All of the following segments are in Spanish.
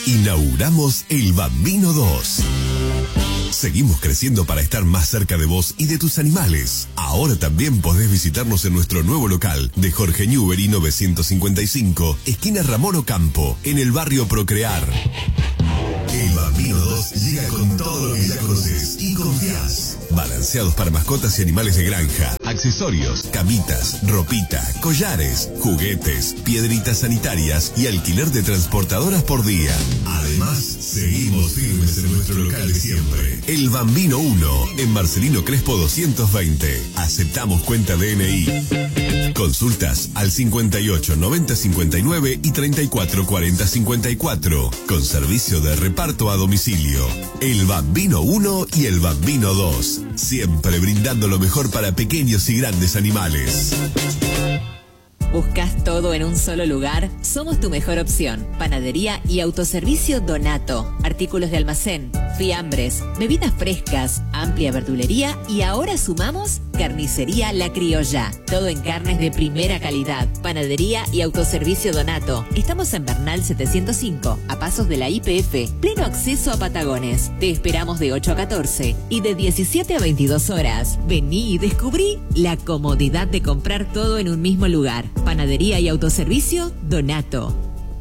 Inauguramos el Bambino 2. Seguimos creciendo para estar más cerca de vos y de tus animales. Ahora también podés visitarnos en nuestro nuevo local de Jorge Newbery 955, esquina Ramón Ocampo, en el barrio Procrear. El Bambino 2 llega con todo lo que ya conoces y confías. Balanceados para mascotas y animales de granja, accesorios, camitas, ropita, collares, juguetes, piedritas sanitarias y alquiler de transportadoras por día. Además, seguimos firmes en nuestro local de siempre. El Bambino 1, en Marcelino Crespo 220. Aceptamos cuenta DNI. Consultas al 58 90 59 y 34 40 54. Con servicio de reparto a domicilio. El Bambino 1 y el Bambino 2. Siempre brindando lo mejor para pequeños y grandes animales. ¿Buscas todo en un solo lugar? Somos tu mejor opción. Panadería y autoservicio Donato. Artículos de almacén, fiambres, bebidas frescas, amplia verdulería y ahora sumamos carnicería La Criolla. Todo en carnes de primera calidad. Panadería y autoservicio Donato. Estamos en Bernal 705, a pasos de la YPF. Pleno acceso a Patagones. Te esperamos de 8 a 14 y de 17 a 22 horas. Vení y descubrí la comodidad de comprar todo en un mismo lugar. Panadería y autoservicio Donato.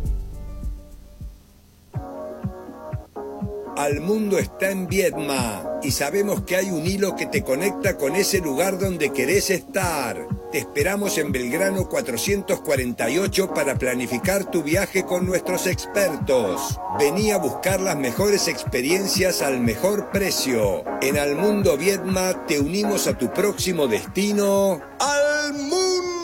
Al mundo está en Viedma y sabemos que hay un hilo que te conecta con ese lugar donde querés estar. Te esperamos en Belgrano 448 para planificar tu viaje con nuestros expertos. Vení a buscar las mejores experiencias al mejor precio. En Almundo Viedma te unimos a tu próximo destino. ¡Al mundo!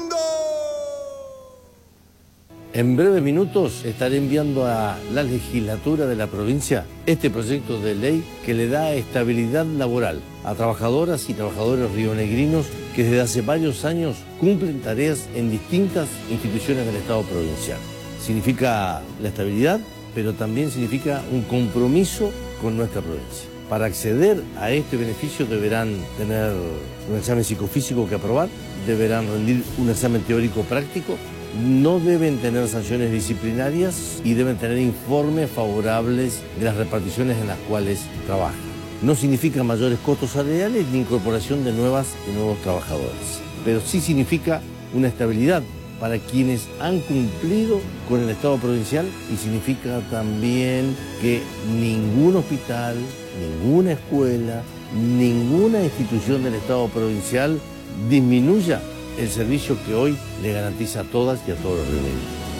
En breves minutos estaré enviando a la legislatura de la provincia este proyecto de ley que le da estabilidad laboral a trabajadoras y trabajadores rionegrinos que desde hace varios años cumplen tareas en distintas instituciones del Estado provincial. Significa la estabilidad, pero también significa un compromiso con nuestra provincia. Para acceder a este beneficio deberán tener un examen psicofísico que aprobar, deberán rendir un examen teórico práctico, no deben tener sanciones disciplinarias y deben tener informes favorables de las reparticiones en las cuales trabajan. No significa mayores costos salariales ni incorporación de nuevas y nuevos trabajadores, pero sí significa una estabilidad para quienes han cumplido con el Estado provincial y significa también que ningún hospital, ninguna escuela, ninguna institución del Estado provincial disminuya el servicio que hoy le garantiza a todas y a todos los rionegrinos.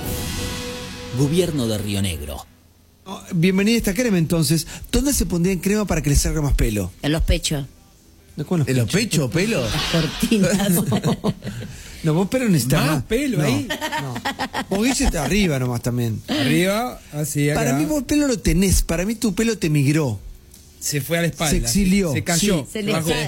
Gobierno de Río Negro. Bienvenida a esta crema entonces. ¿Dónde se pondría en crema para que le salga más pelo? En los pechos. ¿En los pechos, pelo? Las cortinas. No, vos pelo necesitas más pelo ahí. No. Vos guíllate arriba nomás también. Arriba, así acá. Para mí vos pelo lo tenés. Para mí tu pelo te migró. Se fue a la espalda. Se exilió. Se cayó. Sí.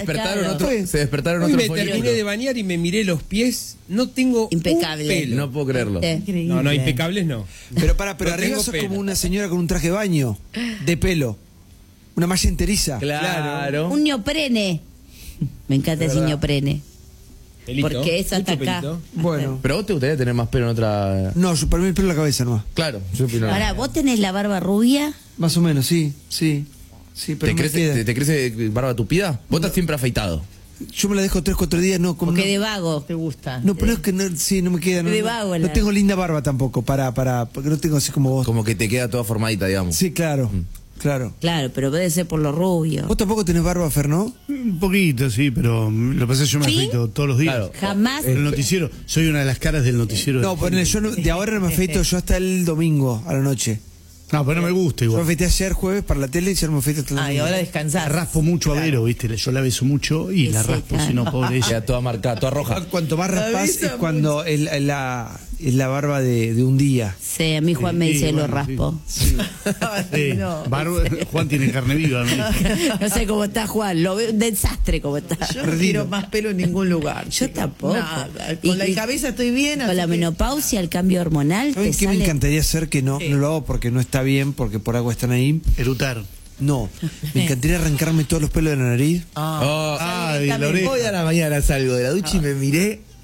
Se despertaron Hoy otros me terminé de bañar y me miré los pies. No tengo impecable un pelo. No puedo creerlo. No, impecables no. Pero No arriba sos pelo. como una señora con un traje de baño de pelo. Una malla enteriza. Claro. Un neoprene. Me encanta ese neoprene. Pelito, porque es hasta acá. pelito. Bueno. Pero vos te gustaría tener más pelo en otra... No, para mí el pelo en la cabeza nomás. Claro, yo opino. Ahora, ¿vos tenés la barba rubia? Más o menos, sí. Pero ¿Te crece barba tupida? Vos estás siempre afeitado. Yo me la dejo 3 o 4 días, no. Porque de vago te gusta. No, pero es que no me queda. De vago. No tengo linda barba tampoco, porque no tengo así como vos. Como que te queda toda formadita, digamos. Sí, claro. Claro, pero puede ser por lo rubio. ¿Vos tampoco tenés barba, Fer, no? Un poquito, sí, pero lo que pasa es que yo me afeito todos los días. Claro. Jamás. El noticiero, soy una de las caras del noticiero. No, ponele, yo de ahora no me afeito, yo hasta el domingo a la noche. No, pero no me gusta Yo igual. me afeité ayer jueves para la tele y ya no me afeito hasta el domingo. Y ahora descansar. Raspo mucho a Vero, ¿viste? Yo la beso mucho y la raspo, si no, pobre ella. Queda toda marcada, toda roja. Cuanto más raspás es cuando es la barba de un día. Sí, a mí Juan me dice lo raspo. Sí. Juan tiene carne viva, ¿no? No sé cómo está Juan, lo veo un desastre como está. Yo no quiero más pelo en ningún lugar. Yo tampoco. Nada. Con la cabeza estoy bien. Con la menopausia, el cambio hormonal. ¿Saben qué me encantaría hacer que no lo hago porque no está bien, porque por algo están ahí? Erutar. No, me encantaría arrancarme todos los pelos de la nariz. Hoy a la mañana salgo de la ducha y me miré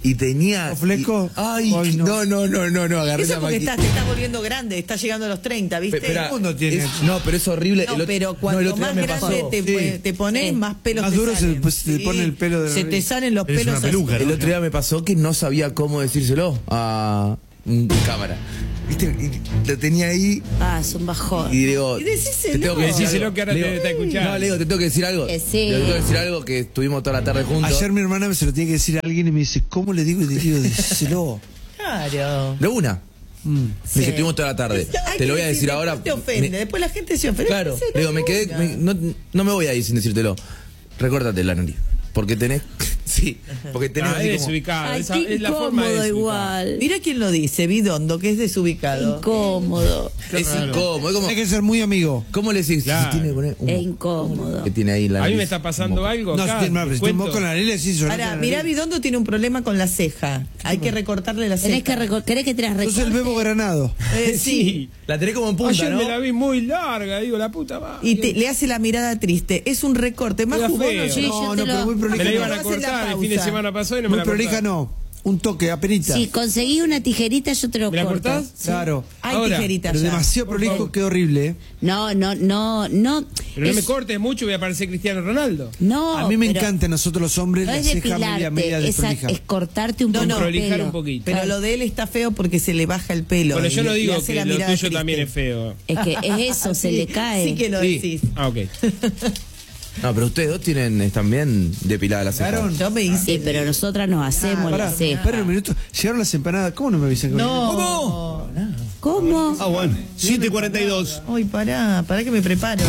y tenía... ¿Fleco? Ay, no, agarré Eso la porque máquina. te estás volviendo grande, estás llegando a los 30, ¿viste? Espera, el mundo tiene- no, pero es horrible. No, pero cuanto más grande te pones, más pelos Más te duro salen. se pone el pelo de Se te salen los Es pelos una peluca, así. El otro día me pasó que no sabía cómo decírselo a cámara. ¿Viste? Y lo tenía ahí Ah, es un bajón. y digo... Y decíselo. Te tengo que decir Decíselo algo. que ahora Le te digo, está escuchando. No, le digo, te tengo que decir algo. Que sí. Le tengo que decir algo que estuvimos toda la tarde juntos. Ayer mi hermana se lo tiene que decir a alguien y me dice, ¿cómo le digo? Y le digo, díselo. Claro. De una. Me dice, estuvimos toda la tarde. Hay Te lo que voy a decir decirle, ahora. no te ofende, después la gente se ofende. Claro. Decíselo Le digo, me de quedé... una. no me voy a ir sin decírtelo. Recórtate la nariz. Porque tenés... Sí, porque tenés Ah, así es como... desubicado. Ay, Esa qué es la forma de incómodo desubicado. igual. Mira quién lo dice, Bidondo, que es desubicado. Incómodo. Es incómodo. Es como... Hay que ser muy amigo. ¿Cómo le decís? Claro. Si tiene que poner un- Es incómodo. que tiene ahí la A mí nariz. me está pasando algo No, acá. si tiene te si cuento. vos con la nariz le decís, Ahora, mirá, Bidondo tiene un problema con la ceja. Hay que recortarle la ceja. ¿Querés que te las Sos el recorte? Bebo Granado. Sí. La tenés como en punta, Ayer ¿no? me la vi muy larga, digo, la puta madre. Y le hace la mirada triste. Es un recorte más Queda jugoso. feo. Sí, No, yo no, te pero lo... muy Me prolija. la no. iban a Hace la cortar el fin de pausa. semana pasado y no me Muy la prolija cortaron. no. Un toque, apenita. Si conseguí una tijerita, yo te lo ¿Me la corto. cortás? Claro. Hay Ahora, tijeritas Pero ya. demasiado prolijo, qué horrible. ¿eh? No. Pero no Es- me cortes mucho, voy a parecer Cristiano Ronaldo. No, A mí me pero encanta a nosotros los hombres no la es ceja depilarte, media es desprolija. cortarte un poco el prolijar pelo. un poquito. Pero lo de él está feo porque se le baja el pelo. Bueno, yo y no le digo hace que la lo mirada tuyo triste. también es feo. Es que es eso, se Sí, le cae. Sí que lo Sí. decís. Ah, ok. No, pero ustedes dos están bien depiladas las cejas. Yo me hice. Sí, pero nosotras nos hacemos Pará, la ceja. espera un minuto. Llegaron las empanadas. ¿Cómo no me avisan? No. ¿Cómo? Ah, bueno. 7:42. Ay, pará que me preparo.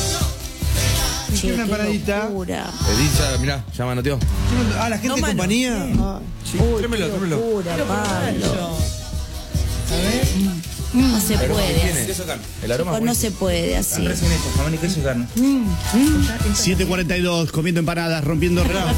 Che, una qué empanadita. locura. Edith, mirá, ya manoteó. Ah, la gente No, de mano. compañía. Sí, tráemelo, tráemelo. Locura, Pablo. No se puede así. El aroma Chicos, no se puede así. 7:42, comiendo empanadas, rompiendo reloj.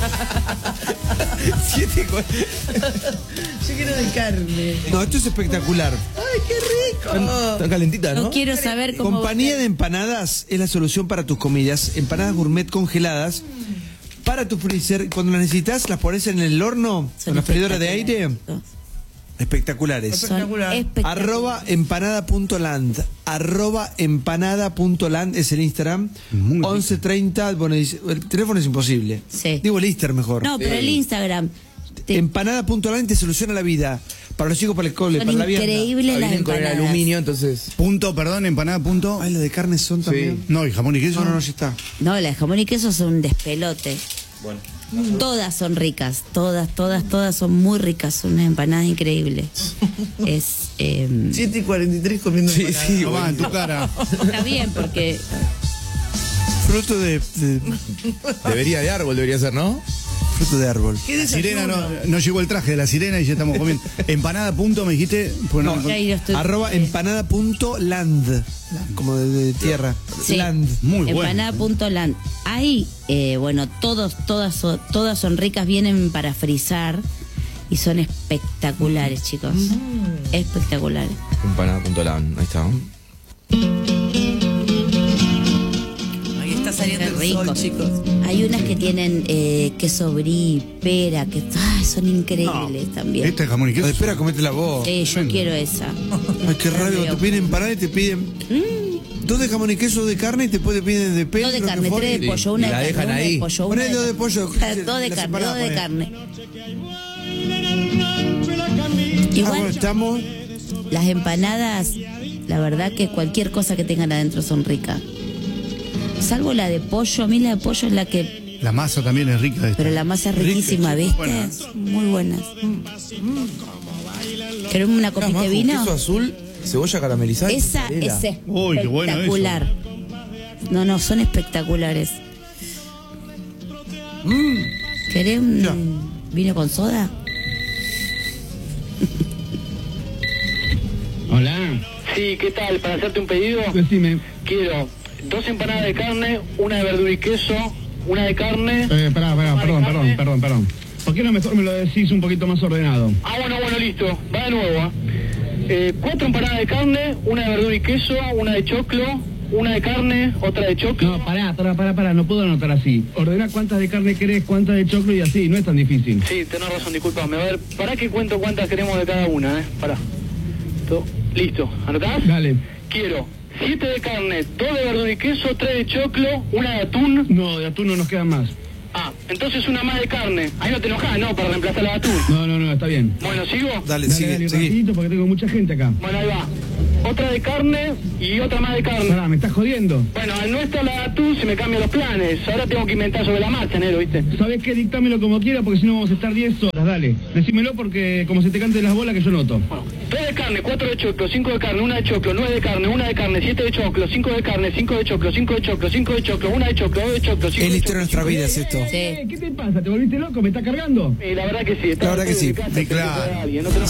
Yo quiero de carne. No, esto es espectacular. Ay, qué rico. Están calentitas, ¿no? No quiero saber cómo... Compañía de Empanadas es la solución para tus comidas. Empanadas gourmet congeladas para tu freezer. Cuando las necesitas, las pones en el horno Son con la freidora de aire. espectaculares. Espectaculares. Son Espectacular. espectaculares. Arroba empanada.land. Arroba empanada.land es el Instagram. Muy rico. 11:30. Bueno, dice, el teléfono es imposible. Sí. Digo el Insta mejor. No, pero el Instagram. Empanada.land te soluciona la vida. Para los chicos, para el cole, Son para la vianda. increíbles las Vienen con el empanadas. aluminio, entonces... Punto, perdón, empanada, punto. Ay, la de carne son también. No, y jamón y queso. No, ya está. No, las de jamón y queso son un despelote. Todas son ricas, todas son muy ricas, son unas empanadas increíbles. Es 7:43 comiendo empanadas. No va en tu cara. está bien porque Fruto de Debería de árbol, debería ser, ¿no? fruto de árbol. ¿Qué La desayuno? sirena no llegó el traje de la sirena y ya estamos comiendo. Empanada, punto, me dijiste. Pues no, ya ahí lo estoy- Arroba empanada.land. Como de tierra. Sí. Land. muy bueno. empanada.land. Ahí, bueno, todas son ricas, vienen para frizar y son espectaculares, chicos. Espectaculares. Empanada.land, ahí está. Ahí está saliendo Qué el rico. sol, chicos. Hay unas que tienen queso brie, pera, que son increíbles también. Este es jamón y queso. Espera, comete la voz. Yo quiero esa. Ay, qué rabia. Te piden empanada y te piden. Dos de jamón y queso de carne y te piden de pelo. Dos de carne, tres de pollo, una Y la de dejan carne, una ahí. de pollo, Poné una dos de pollo. Dos de Las carne, empanadas, dos de poné. carne. Ah, Igual, bueno, estamos. las empanadas, la verdad que cualquier cosa que tengan adentro son ricas. Salvo la de pollo, a mí la de pollo es la que... La masa también es rica. Esta. Pero la masa es riquísima, ¿viste? Buena. Muy buenas. ¿Querés una copita de vino? Queso azul, cebolla caramelizada. y Esa mozzarella. es Uy, qué bueno eso. espectacular. No, son espectaculares. ¿Querés un vino con soda? Hola. Sí, ¿qué tal? Para hacerte un pedido, Decime. quiero 2 empanadas de carne, una de verdura y queso, una de carne. Perdón. ¿Por qué no mejor me lo decís un poquito más ordenado? Ah, bueno, listo. Va de nuevo. 4 empanadas de carne, una de verdura y queso, una de choclo, una de carne, otra de choclo. No, pará, no puedo anotar así. Ordena cuántas de carne querés, cuántas de choclo y así, no es tan difícil. Sí, tenés razón, discúlpame. A ver, pará que cuento cuántas queremos de cada una, pará. Listo, ¿anotás? Dale. Quiero 7 de carne, 2 de verdura y queso, 3 de choclo, una de atún. No, de atún no nos quedan más. Ah, entonces una más de carne. Ahí no te enojás, ¿no? Para reemplazar la de atún. No, está bien. Bueno, ¿sigo? Dale, sigue. Rapidito porque tengo mucha gente acá. Bueno, ahí va. Otra de carne y otra más de carne. Pará, ¿me estás jodiendo? Bueno, al no estar la de atún se me cambian los planes. Ahora tengo que inventar sobre la marcha, Nero, ¿viste? ¿Sabés qué? Dictámelo como quiera porque si no vamos a estar 10 horas, dale. Decímelo porque como se te cante las bolas que yo noto. Bueno, 3 de carne, 4 de choclo, 5 de carne, 1 de choclo, 9 de carne, 1 de carne, 7 de choclo, 5 de carne, 5 de choclo, 5 de choclo, 5 de choclo, 1 de choclo, 2 de choclo, 5 de choclo. Es la historia de nuestras vidas esto. ¿Qué te pasa? ¿Te volviste loco? ¿Me estás cargando? La verdad que sí. La verdad que sí. Sí, claro.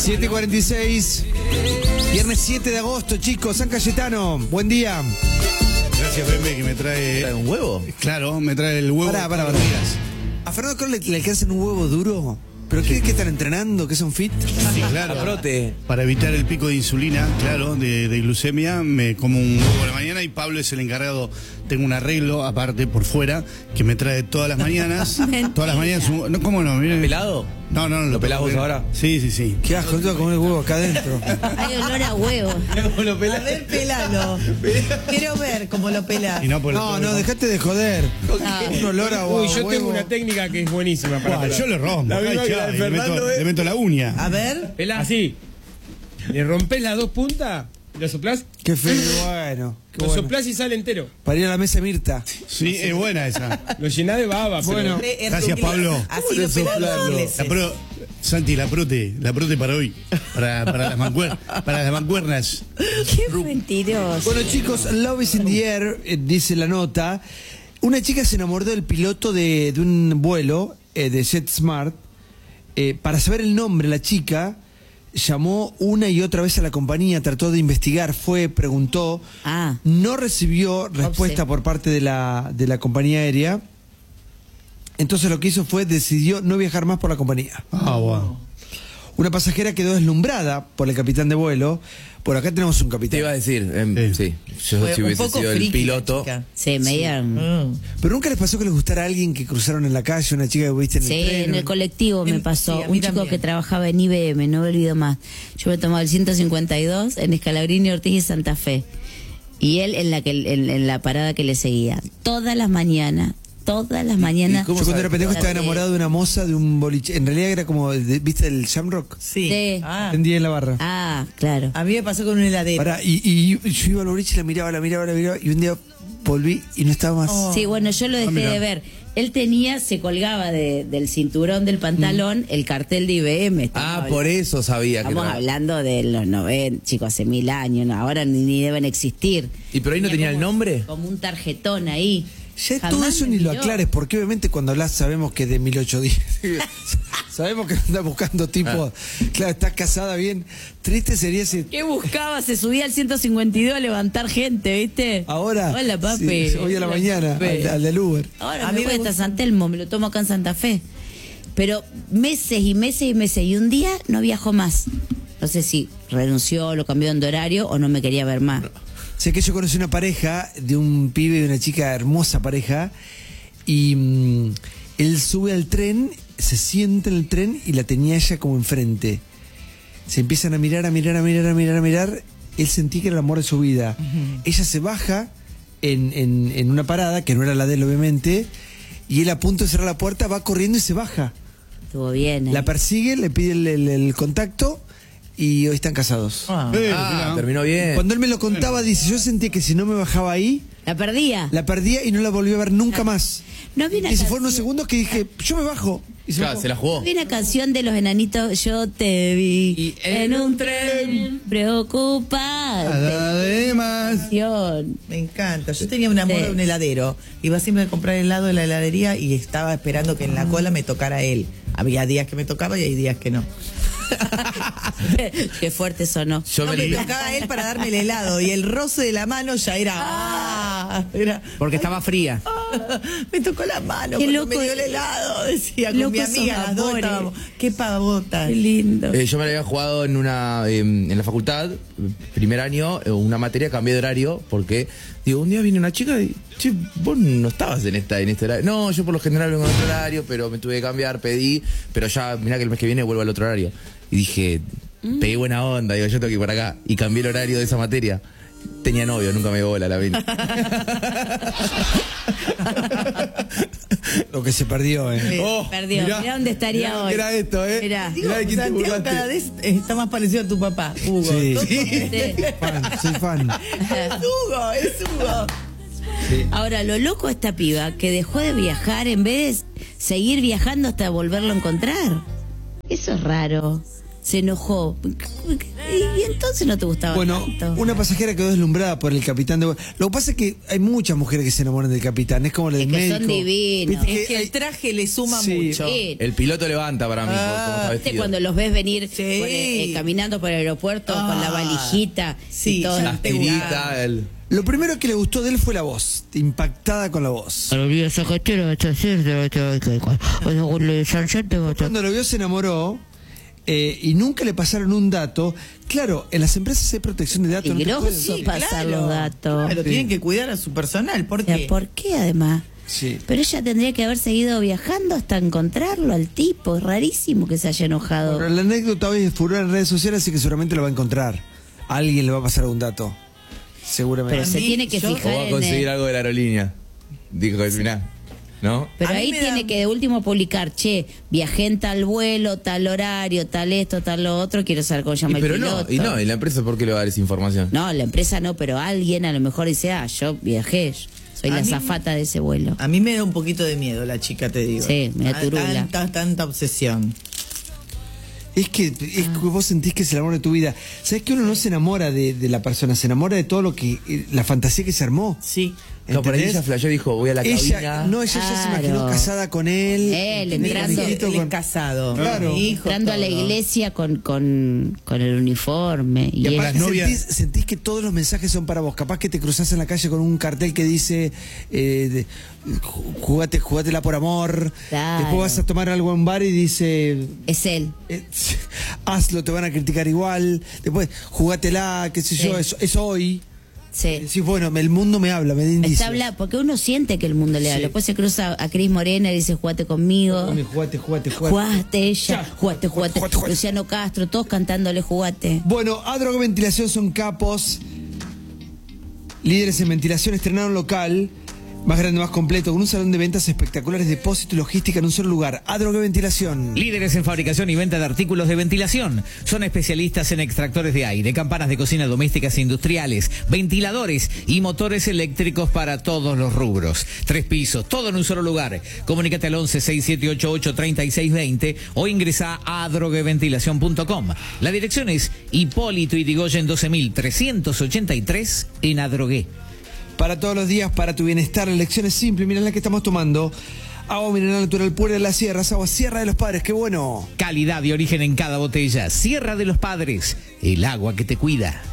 7:46, viernes 7 de agosto, chicos, San Cayetano, buen día. Gracias, Pepe, que me trae un huevo. Claro, me trae el huevo. Pará. ¿A Fernando Cor le alcanzan un huevo duro? ¿Pero qué están entrenando? ¿Qué son fit? Sí, claro. Prote. Para evitar el pico de insulina, claro, de glucemia, me como un huevo a la mañana y Pablo es el encargado. Tengo un arreglo aparte por fuera que me trae todas las mañanas. Todas las mañanas. No, ¿cómo no? Miren. ¿Pelado? No. ¿Lo pelás vos ahora? Sí. Qué asco, te voy a comer el huevo acá adentro. Hay olor a huevo. A ver, pelalo. Quiero ver cómo lo pelás. No, dejate de joder. Un olor a huevo. Uy, yo tengo una técnica que es buenísima para pelar. Yo lo rompo. La misma que la de Fernando, le meto la uña. A ver. Pelá así. Le rompés las 2 puntas, lo soplás. Qué feo, bueno. Lo soplás y sale entero. Para ir a la mesa de Mirta. Sí, es buena esa. Lo llenás de baba. Bueno, gracias, Pablo. Así lo pelás. Santi, la prote para hoy. Para las mancuernas. Qué mentiroso. Bueno, chicos, Love is in the air, dice la nota. Una chica se enamoró del piloto de un vuelo de JetSmart. Para saber el nombre, la chica llamó una y otra vez a la compañía, trató de investigar, preguntó, no recibió respuesta por parte de la compañía aérea. Entonces lo que hizo decidió no viajar más por la compañía. Wow. Una pasajera quedó deslumbrada por el capitán de vuelo. Por acá tenemos un capitán. Te iba a decir, sí. Yo si hubiese sido el piloto. Sí, me dieron. Pero nunca les pasó que les gustara a alguien que cruzaron en la calle, una chica que viste en el tren. Sí, en el colectivo me pasó. Sí, un chico también. que trabajaba en IBM, no me olvido más. Yo me tomaba el 152 en Escalabrini, Ortiz y Santa Fe. Y él en la parada que le seguía. Todas las mañanas. Yo cuando era pendejo estaba enamorado de una moza de un boliche. En realidad era como, ¿viste el Shamrock? Sí. Tendía en la barra. Ah, claro. A mí me pasó con un heladero. Y yo iba al boliche, la miraba, y un día volví y no estaba más. Sí, bueno, yo lo dejé de ver. Él se colgaba del cinturón del pantalón el cartel de IBM. Por eso sabía. Estamos hablando de los 90, chicos, hace 1000 años, ¿no? Ahora ni deben existir. ¿Y pero ahí no tenía el nombre? Como un tarjetón ahí. Ya todo eso ni lo aclares, porque obviamente cuando hablas sabemos que es de 1810. Sabemos que andas buscando tipo. Claro, estás casada bien. Triste sería si. ¿Qué buscaba? Se subía al 152 a levantar gente, ¿viste? Ahora. Hola, papi. Sí, hoy a la mañana, al del Uber. Ahora a mí me gusta San Telmo, me lo tomo acá en Santa Fe. Pero meses y meses. Y un día no viajó más. No sé si renunció, lo cambió de horario o no me quería ver más. Sé que yo conocí una pareja de un pibe y una chica, hermosa pareja, y él sube al tren, se sienta en el tren y la tenía ella como enfrente. Se empiezan a mirar, él sentía que era el amor de su vida. Ella se baja en una parada, que no era la de él obviamente, y él a punto de cerrar la puerta va corriendo y se baja. Estuvo bien. La persigue, le pide el contacto. Y hoy están casados. Terminó bien. Cuando él me lo contaba, dice, yo sentía que si no me bajaba ahí... La perdía y no la volví a ver nunca más. No había una y se fueron unos segundos que dije, yo me bajo. Y se la jugó. Había una canción de los enanitos, yo te vi en un tren preocupado. Además. Me encanta. Yo tenía un amor de un heladero. Iba siempre a comprar helado de la heladería y estaba esperando que en la cola me tocara él. Había días que me tocaba y hay días que no. Qué fuerte sonó. Me tocaba él para darme el helado y el roce de la mano ya era... Porque estaba fría. Me tocó la mano Qué cuando loco, me dio el helado, decía, con loco mi amiga, esos las dos amores. estábamos. Qué pavotas. Qué lindo. Yo me la había jugado en la facultad, primer año, una materia, cambié de horario, porque, digo, un día vino una chica y, che, vos no estabas en este horario. No, yo por lo general vengo en otro horario, pero me tuve que cambiar, pedí, pero ya, mirá que el mes que viene vuelvo al otro horario. Y dije, pegué buena onda, digo, yo tengo que ir para acá. Y cambié el horario de esa materia. Tenía novio, nunca me dio bola la mina. Lo que se perdió, Perdió. Mirá dónde estaría hoy. Era esto, Mirá. Digo, Santiago cada vez está más parecido a tu papá, Hugo. Sí. Soy fan. Es Hugo. Sí. Ahora, lo loco de esta piba, que dejó de viajar en vez de seguir viajando hasta volverlo a encontrar. Eso es raro. Se enojó. Y entonces no te gustaba tanto. Una pasajera quedó deslumbrada por el capitán de... Lo que pasa es que hay muchas mujeres que se enamoran del capitán. Es como el del médico. Son divinos. Es que el traje le suma mucho. Sí. El piloto levanta para mí, como está vestido. Cuando los ves venir caminando por el aeropuerto con la valijita y todo. La tirita, Lo primero que le gustó de él fue la voz, impactada con la voz. Cuando lo vio se enamoró y nunca le pasaron un dato. Claro, en las empresas hay protección de datos. Peligroso pasar los datos. Pero tienen que cuidar a su personal. ¿Por qué? ¿Por qué además? Sí. Pero ella tendría que haber seguido viajando hasta encontrarlo al tipo. Es rarísimo que se haya enojado. Pero la anécdota hoy es furor en redes sociales, así que seguramente lo va a encontrar. A alguien le va a pasar algún dato. Seguramente. Pero se tiene que fijar o va a conseguir algo de la aerolínea. Dijo que mirá, ¿no? Pero ahí tiene que de último publicar, che, viajé en tal vuelo, tal horario, tal esto, tal lo otro, quiero saber cómo llama el piloto. ¿Y la empresa por qué le va a dar esa información? No, la empresa no, pero alguien a lo mejor dice, yo viajé, soy la azafata de ese vuelo. A mí me da un poquito de miedo la chica, te digo. Sí, me da turula. Tanta obsesión. Es que vos sentís que es el amor de tu vida. ¿Sabés que uno no se enamora de la persona? Se enamora de todo lo que... la fantasía que se armó. Sí. No, por ahí ella flasheó y dijo, voy a la cabina. No, ella ya se imaginó casada con él. Él entrando. Él casado. Claro. Hijo, entrando a la iglesia con el uniforme. Y aparte sentís que todos los mensajes son para vos. Capaz que te cruzás en la calle con un cartel que dice jugátela por amor. Claro. Después vas a tomar algo en un bar y dice... Es él. Hazlo, te van a criticar igual. Después, jugátela, qué sé yo, es hoy. Sí. Sí, bueno, el mundo me habla, me da indicios. Porque uno siente que el mundo le habla. Después se cruza a Cris Morena y dice, jugate conmigo. Jugaste ella, jugaste. Luciano Castro, todos cantándole jugate. Bueno, Adrogoventilación son capos. Líderes en ventilación, estrenaron local. Más grande, más completo, con un salón de ventas espectaculares, depósito y logística en un solo lugar. Adrogoventilación. Líderes en fabricación y venta de artículos de ventilación. Son especialistas en extractores de aire, campanas de cocina domésticas e industriales, ventiladores y motores eléctricos para todos los rubros. 3 pisos, todo en un solo lugar. Comunícate al 11-6788-3620 o ingresa a adrogoventilación.com. La dirección es Hipólito Yrigoyen 12383 en Adrogué. Para todos los días, para tu bienestar, la elección es simple. Mirá la que estamos tomando. Agua mineral natural Puebla de las Sierras, agua Sierra de los Padres, qué bueno. Calidad y origen en cada botella. Sierra de los Padres, el agua que te cuida.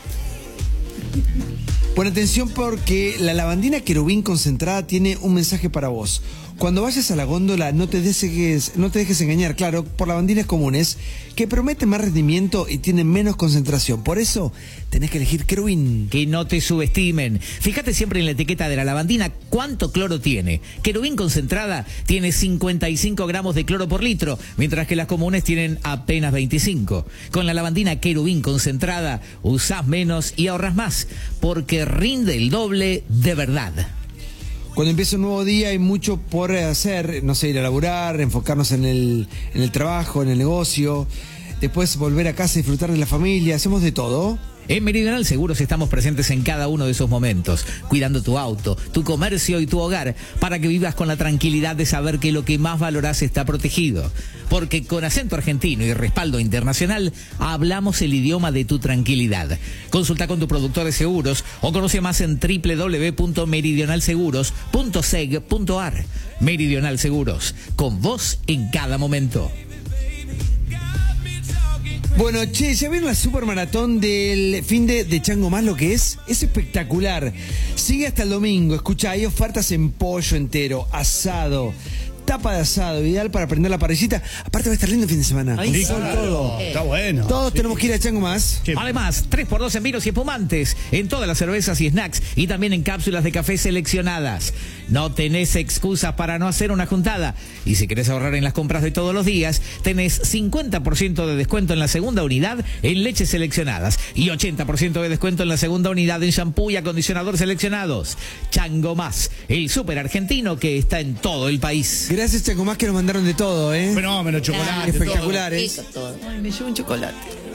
Pon atención porque la lavandina querubín concentrada tiene un mensaje para vos. Cuando vayas a la góndola no te dejes engañar, claro, por lavandines comunes que prometen más rendimiento y tienen menos concentración. Por eso tenés que elegir querubín. Que no te subestimen. Fíjate siempre en la etiqueta de la lavandina cuánto cloro tiene. Querubín concentrada tiene 55 gramos de cloro por litro, mientras que las comunes tienen apenas 25. Con la lavandina querubín concentrada usás menos y ahorras más, porque rinde el doble de verdad. Cuando empieza un nuevo día hay mucho por hacer, no sé, ir a laburar, enfocarnos en el trabajo, en el negocio, después volver a casa y disfrutar de la familia, hacemos de todo. En Meridional Seguros estamos presentes en cada uno de esos momentos, cuidando tu auto, tu comercio y tu hogar, para que vivas con la tranquilidad de saber que lo que más valorás está protegido. Porque con acento argentino y respaldo internacional, hablamos el idioma de tu tranquilidad. Consulta con tu productor de seguros o conoce más en www.meridionalseguros.seg.ar. Meridional Seguros, con vos en cada momento. Bueno, che, ¿ya vieron la supermaratón del fin de Chango Más lo que es? Es espectacular. Sigue hasta el domingo. Escucha, hay ofertas en pollo entero, asado, tapa de asado, ideal para prender la parrillita. Aparte va a estar lindo el fin de semana. Ahí todo. Está bueno. Todos tenemos que ir a Chango Más. Además, 3x2 en vinos y espumantes, en todas las cervezas y snacks, y también en cápsulas de café seleccionadas. No tenés excusas para no hacer una juntada. Y si querés ahorrar en las compras de todos los días, tenés 50% de descuento en la segunda unidad en leches seleccionadas y 80% de descuento en la segunda unidad en shampoo y acondicionador seleccionados. Chango Más, el súper argentino que está en todo el país. Gracias, Chango Más, que nos mandaron de todo, ¿eh? Fenómeno, chocolate. Espectaculares. Ay, me llevo un chocolate.